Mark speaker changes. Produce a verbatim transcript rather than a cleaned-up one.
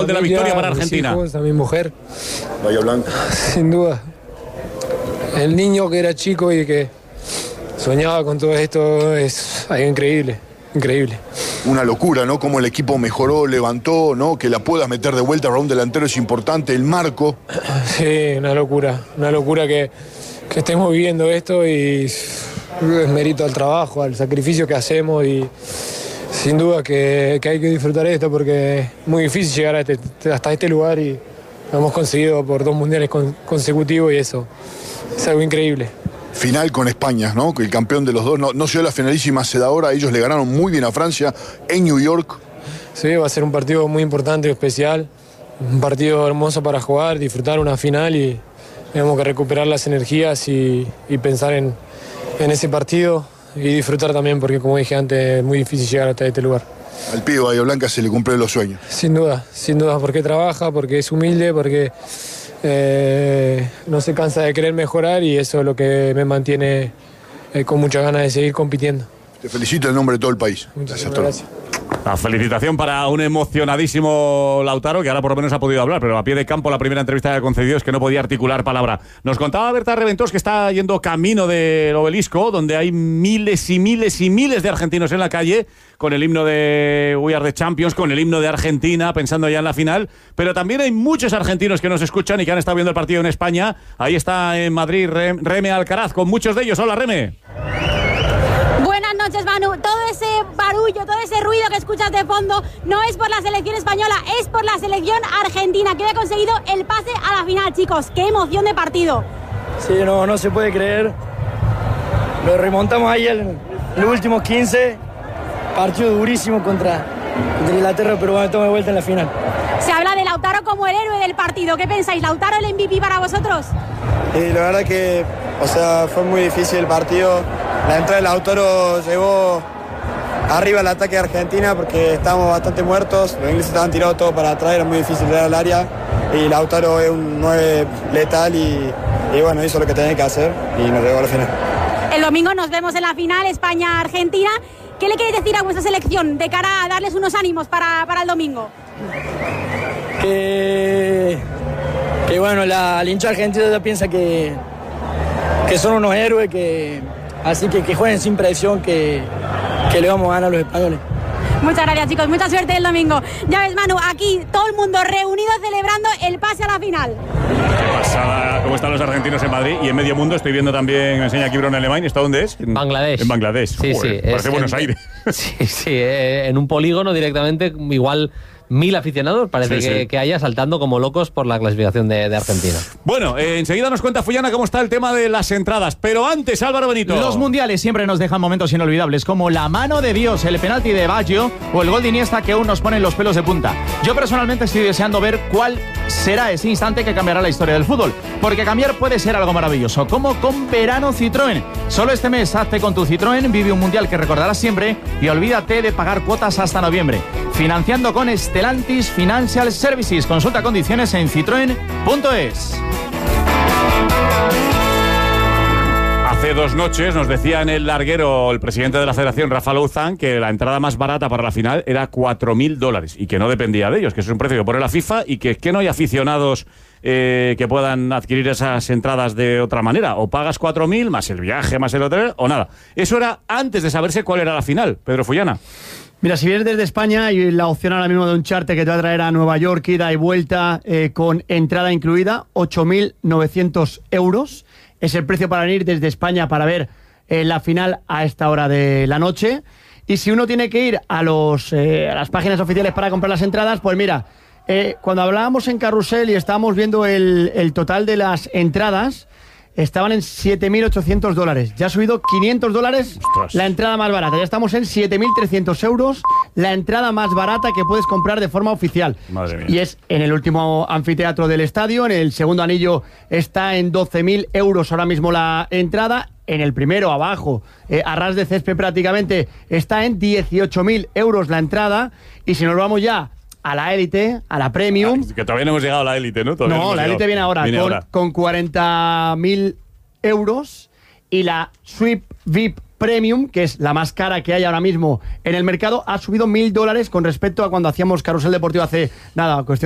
Speaker 1: gol de la victoria para Argentina.
Speaker 2: Mis hijos, a mi mujer.
Speaker 3: Bahía Blanca.
Speaker 2: Sin duda. El niño que era chico y que soñaba con todo esto es algo increíble, increíble.
Speaker 3: Una locura, ¿no? Cómo el equipo mejoró, levantó, ¿no? Que la puedas meter de vuelta para un delantero es importante, el marco.
Speaker 2: Sí, una locura, una locura que, que estemos viviendo esto y es mérito al trabajo, al sacrificio que hacemos y sin duda que, que hay que disfrutar esto porque es muy difícil llegar a este, hasta este lugar y lo hemos conseguido por dos mundiales con, consecutivos y eso es algo increíble.
Speaker 3: Final con España, ¿no? Que el campeón de los dos no, no se dio la finalísima, se da ahora. Ellos le ganaron muy bien a Francia en New York.
Speaker 2: Sí, va a ser un partido muy importante y especial. Un partido hermoso para jugar, disfrutar una final y tenemos que recuperar las energías y, y pensar en, en ese partido y disfrutar también porque, como dije antes, es muy difícil llegar hasta este lugar.
Speaker 3: Al pibe Bahía Blanca se le cumplieron los sueños.
Speaker 2: Sin duda, sin duda, porque trabaja, porque es humilde, porque eh, no se cansa de querer mejorar y eso es lo que me mantiene eh, con muchas ganas de seguir compitiendo.
Speaker 3: Te felicito en nombre de todo el país.
Speaker 2: Muchas gracias.
Speaker 1: La felicitación para un emocionadísimo Lautaro, que ahora por lo menos ha podido hablar, pero a pie de campo la primera entrevista que ha concedido es que no podía articular palabra. Nos contaba Berta Reventós que está yendo camino del Obelisco, donde hay miles y miles y miles de argentinos en la calle, con el himno de We Are the Champions, con el himno de Argentina, pensando ya en la final, pero también hay muchos argentinos que nos escuchan y que han estado viendo el partido en España. Ahí está en Madrid Reme Alcaraz, con muchos de ellos. Hola, Reme.
Speaker 4: Buenas noches, Manu. Todo ese barullo, todo ese ruido que escuchas de fondo no es por la selección española, es por la selección argentina, que ha conseguido el pase a la final, chicos. ¡Qué emoción de partido!
Speaker 5: Sí, no, no se puede creer. Lo remontamos ahí en los últimos quince. Partido durísimo contra, contra Inglaterra, pero bueno, toma de vuelta en la final.
Speaker 4: Se habla de Lautaro como el héroe del partido. ¿Qué pensáis? ¿Lautaro el M V P para vosotros?
Speaker 6: Y la verdad que, o sea, fue muy difícil el partido. La entrada de Lautaro llevó arriba el ataque de Argentina porque estábamos bastante muertos. Los ingleses estaban tirados todo para atrás, era muy difícil llegar al área. Y Lautaro es un nueve letal y, y bueno, hizo lo que tenía que hacer y nos llegó a la final.
Speaker 4: El domingo nos vemos en la final España-Argentina. ¿Qué le queréis decir a vuestra selección de cara a darles unos ánimos para, para el domingo?
Speaker 5: Que, que bueno, la, la hincha argentina ya piensa que, que son unos héroes, que, así que que jueguen sin presión, que, que le vamos a ganar a los españoles.
Speaker 4: Muchas gracias, chicos, mucha suerte el domingo. Ya ves, Manu, aquí todo el mundo reunido celebrando el pase a la final.
Speaker 1: Qué pasada, cómo están los argentinos en Madrid y en medio mundo. Estoy viendo también, me enseña aquí Bruno Alemán. ¿Está dónde es?
Speaker 7: En Bangladesh.
Speaker 1: En Bangladesh.
Speaker 7: Sí,
Speaker 1: Joder,
Speaker 7: sí.
Speaker 1: Parece
Speaker 7: es,
Speaker 1: Buenos
Speaker 7: en,
Speaker 1: Aires.
Speaker 7: Sí, sí, eh, en un polígono directamente, igual mil aficionados, parece
Speaker 1: sí,
Speaker 7: que,
Speaker 1: sí.
Speaker 7: que haya saltando como locos por la clasificación de, de Argentina.
Speaker 1: Bueno, eh, enseguida nos cuenta Fullana cómo está el tema de las entradas, pero antes, Álvaro Benito.
Speaker 8: Los mundiales siempre nos dejan momentos inolvidables, como la mano de Dios, el penalti de Baggio o el gol de Iniesta que aún nos ponen los pelos de punta. Yo personalmente estoy deseando ver cuál será ese instante que cambiará la historia del fútbol, porque cambiar puede ser algo maravilloso, como con Verano Citroën. Solo este mes hazte con tu Citroën, vive un mundial que recordarás siempre y olvídate de pagar cuotas hasta noviembre. Financiando con Stellantis Financial Services. Consulta condiciones en citroen punto es.
Speaker 1: Hace dos noches nos decía en el larguero el presidente de la Federación, Rafa Louzán, que la entrada más barata para la final era cuatro mil dólares y que no dependía de ellos, que es un precio que pone la FIFA y que, que no hay aficionados eh, que puedan adquirir esas entradas de otra manera. O pagas cuatro mil más el viaje, más el hotel, o nada. Eso era antes de saberse cuál era la final. Pedro Fullana.
Speaker 9: Mira, si vienes desde España, hay la opción ahora mismo de un charter que te va a traer a Nueva York, ida y vuelta, eh, con entrada incluida, ocho mil novecientos euros. Es el precio para venir desde España para ver eh, la final a esta hora de la noche. Y si uno tiene que ir a, los, eh, a las páginas oficiales para comprar las entradas, pues mira, eh, cuando hablábamos en Carrusel y estábamos viendo el, el total de las entradas, estaban en siete mil ochocientos dólares. Ya ha subido quinientos dólares. Ostras. La entrada más barata. Ya estamos en siete mil trescientos euros. La entrada más barata que puedes comprar de forma oficial.
Speaker 1: Madre mía.
Speaker 9: Y es en el último anfiteatro del estadio. En el segundo anillo está en doce mil euros ahora mismo la entrada. En el primero, abajo, eh, a ras de césped prácticamente, está en dieciocho mil euros la entrada. Y si nos vamos ya a la élite, a la premium.
Speaker 1: Ah, que todavía no hemos llegado a la élite, ¿no? Todavía
Speaker 9: no,
Speaker 1: no
Speaker 9: la élite viene ahora,
Speaker 1: viene
Speaker 9: con,
Speaker 1: ahora.
Speaker 9: con cuarenta mil euros. Y la Suite V I P Premium, que es la más cara que hay ahora mismo en el mercado, ha subido mil dólares con respecto a cuando hacíamos Carrusel Deportivo hace nada, cuestión